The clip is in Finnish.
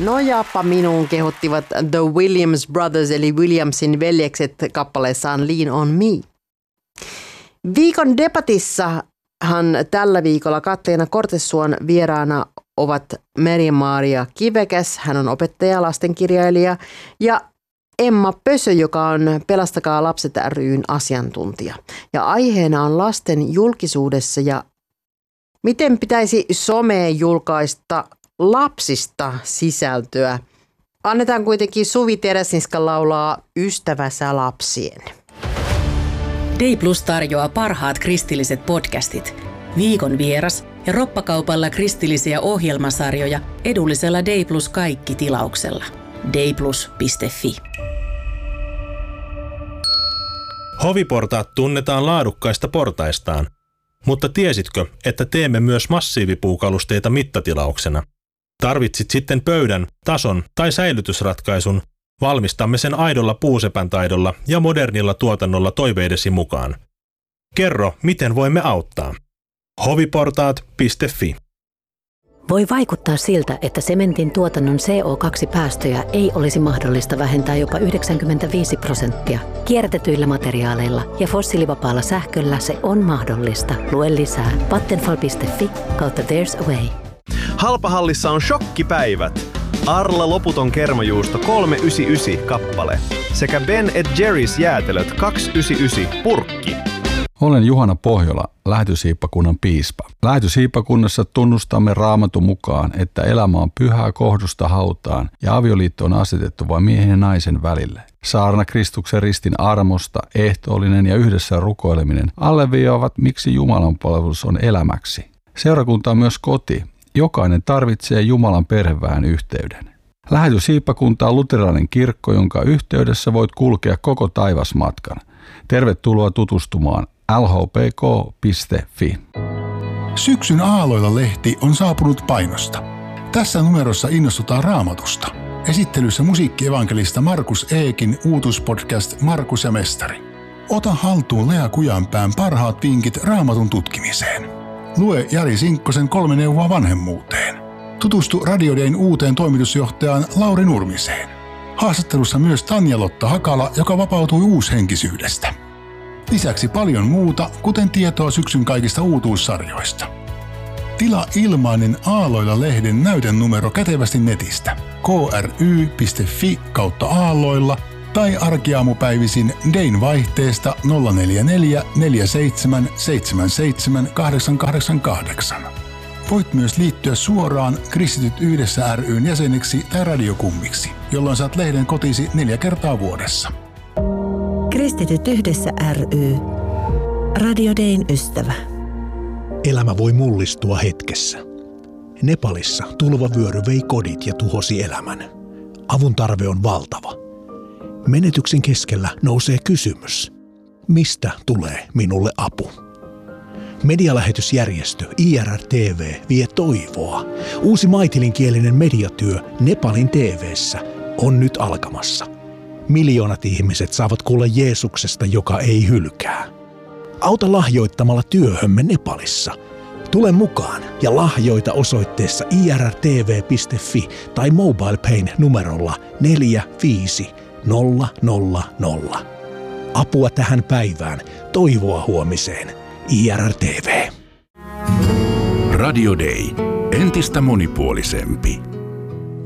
Nojapa minuun kehottivat The Williams Brothers eli Williamsin veljekset kappaleessaan Lean on Me. Viikon debatissahan tällä viikolla Katleena Kortesuon vieraana ovat Meri-Maria Kivekäs, hän on opettaja, lastenkirjailija, ja Emma Pösö, joka on Pelastakaa lapset ry:n asiantuntija. Ja aiheena on lasten julkisuudessa ja miten pitäisi someen julkaista lapsista sisältöä. Annetaan kuitenkin Suvi Teräsinska laulaa Ystävänsä lapsien. Day Plus tarjoaa parhaat kristilliset podcastit, viikon vieras ja roppakaupalla kristillisiä ohjelmasarjoja edullisella Day Plus kaikki tilauksella. dayplus.fi. Hoviportaat tunnetaan laadukkaista portaistaan, mutta tiesitkö, että teemme myös massiivipuukalusteita mittatilauksena? Tarvitsit sitten pöydän, tason tai säilytysratkaisun, valmistamme sen aidolla puusepän taidolla ja modernilla tuotannolla toiveidesi mukaan. Kerro, miten voimme auttaa. hoviportaat.fi. Voi vaikuttaa siltä, että sementin tuotannon CO2-päästöjä ei olisi mahdollista vähentää jopa 95%. Kierrätetyillä materiaaleilla ja fossiilivapaalla sähköllä se on mahdollista. Lue lisää vattenfall.fi/there's a way. Halpahallissa on shokkipäivät. Arla loputon kermajuusto 3,99 kappale sekä Ben & Jerry's jäätelöt 2,99 purkki. Olen Juhana Pohjola, Lähetyshiippakunnan piispa. Lähetyshiippakunnassa tunnustamme Raamatun mukaan, että elämä on pyhää kohdusta hautaan ja avioliitto on asetettu vain miehen ja naisen välille. Saarna Kristuksen ristin armosta, ehtoollinen ja yhdessä rukoileminen alleviivaavat, miksi Jumalan palvelus on elämäksi. Seurakunta on myös koti. Jokainen tarvitsee Jumalan perheväen yhteyden. Lähetyshiippakunta on luterilainen kirkko, jonka yhteydessä voit kulkea koko taivasmatkan. Tervetuloa tutustumaan lhpk.fi. Syksyn Aalloilla-lehti on saapunut painosta. Tässä numerossa innostutaan Raamatusta. Esittelyssä musiikkievankelista Markus Eekin uutuspodcast Markus ja Mestari. Ota haltuun Lea Kujanpään parhaat vinkit Raamatun tutkimiseen. Lue Jari Sinkkosen 3 neuvoa vanhemmuuteen. Tutustu Radio Dayn uuteen toimitusjohtajaan Lauri Nurmiseen. Haastattelussa myös Tanja-Lotta Hakala, joka vapautui uushenkisyydestä. Lisäksi paljon muuta, kuten tietoa syksyn kaikista uutuussarjoista. Tilaa ilmainen Aalloilla-lehden näytennumero kätevästi netistä kry.fi/aalloilla tai arkiaamupäivisin Dayn vaihteesta 044 47 77 888. Voit myös liittyä suoraan Kristityt Yhdessä ry:n jäseneksi tai radiokummiksi, jolloin saat lehden kotisi 4 kertaa vuodessa. Kristityt Yhdessä ry. Radio Dayn ystävä. Elämä voi mullistua hetkessä. Nepalissa tulvavyöry vei kodit ja tuhosi elämän. Avun tarve on valtava. Menetyksen keskellä nousee kysymys. Mistä tulee minulle apu? Medialähetysjärjestö IRR-TV vie toivoa. Uusi maitilinkielinen mediatyö Nepalin TV:ssä on nyt alkamassa. Miljoonat ihmiset saavat kuulla Jeesuksesta, joka ei hylkää. Auta lahjoittamalla työhömme Nepalissa. Tule mukaan ja lahjoita osoitteessa irrtv.fi tai MobilePayn numerolla 45000. Apua tähän päivään, toivoa huomiseen. IRR-TV. Radio Day. Entistä monipuolisempi.